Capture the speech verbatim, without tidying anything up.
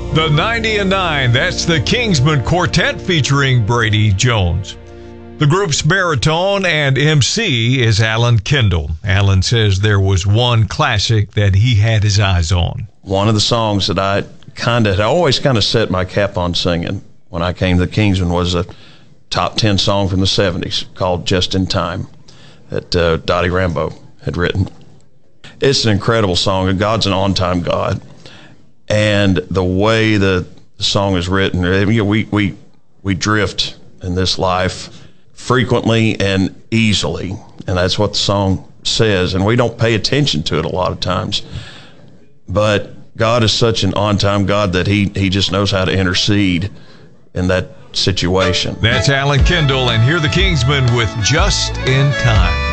The ninety and nine, that's the Kingsmen Quartet featuring Brady Jones. The group's baritone and M C is Alan Kendall. Alan says there was one classic that he had his eyes on. One of the songs that I kind of had always kind of set my cap on singing when I came to the Kingsmen was a top ten song from the seventies called Just in Time that uh, Dottie Rambo had written. It's an incredible song, and God's an on-time God. And the way the song is written, we, we, we drift in this life frequently and easily, and that's what the song says, and we don't pay attention to it a lot of times. But God is such an on-time God that he, he just knows how to intercede in that situation. That's Alan Kendall, and here the Kingsmen with Just in Time.